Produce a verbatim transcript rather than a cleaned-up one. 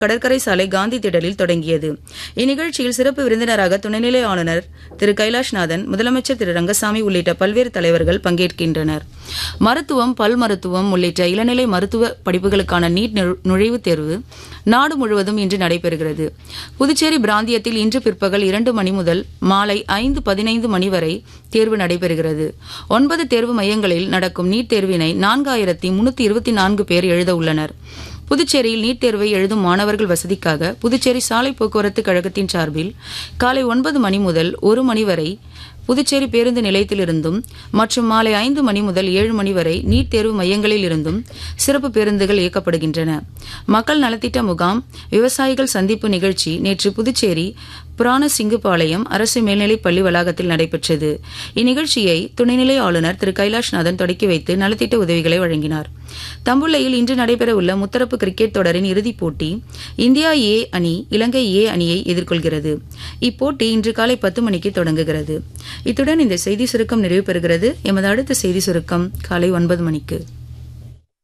கடற்கரை சாலை காந்தி திடலில் தொடங்கியது. இந்நிகழ்ச்சியில் சிறப்பு விருந்தினராக துணைநிலை ஆளுநர் திரு கைலாஷ்நாதன், முதலமைச்சர் திரு ரங்கசாமி உள்ளிட்ட பல்வேறு தலைவர்கள் பங்கேற்கின்றனர். மருத்துவம், பல் மருத்துவம் உள்ளிட்ட இளநிலை மருத்துவ படிப்புகளுக்கான நீட் நுழைவுத் தேர்வு நாடு முழுவதும் இன்று நடைபெறுகிறது. புதுச்சேரி பிராந்தியத்தில் இன்று பிற்பகல் இரண்டு மணி முதல் மாலை ஐந்து பதினைந்து மணி வரை தேர்வு நடைபெறுகிறது. ஒன்பது தேர்வு மையங்களில் நடக்கும் நீட் தேர்வினை நான்காயிரத்தி முன்னூத்தி இருபத்தி நான்கு பேர் எழுத உள்ளனர். புதுச்சேரியில் நீட் தேர்வை எழுதும் மாணவர்கள் வசதிக்காக புதுச்சேரி சாலை போக்குவரத்து கழகத்தின் சார்பில் காலை ஒன்பது மணி முதல் ஒரு மணி வரை புதுச்சேரி பேருந்து நிலையத்திலிருந்தும் மற்றும் மாலை ஐந்து மணி முதல் ஏழு மணி வரை நீட் தேர்வு மையங்களில் இருந்தும் சிறப்பு பேருந்துகள் இயக்கப்படுகின்றன. மக்கள் நலத்திட்ட முகாம், விவசாயிகள் சந்திப்பு நிகழ்ச்சி நேற்று புதுச்சேரி புராணசிங்குபாளையம் அரசு மேல்நிலைப் பள்ளி வளாகத்தில் நடைபெற்றது. இந்நிகழ்ச்சியை துணைநிலை ஆளுநர் திரு கைலாஷ்நாதன் தொடக்கி வைத்து நலத்திட்ட உதவிகளை வழங்கினார். தம்புள்ளையில் இன்று நடைபெறவுள்ள முத்தரப்பு கிரிக்கெட் தொடரின் இறுதிப் போட்டி இந்தியா ஏ அணி இலங்கை ஏ அணியை எதிர்கொள்கிறது. இப்போட்டி இன்று காலை பத்து மணிக்கு தொடங்குகிறது. இத்துடன் இந்த செய்தி சுருக்கம் நிறைவு பெறுகிறது. எமது அடுத்த செய்தி சுருக்கம் காலை ஒன்பது மணிக்கு.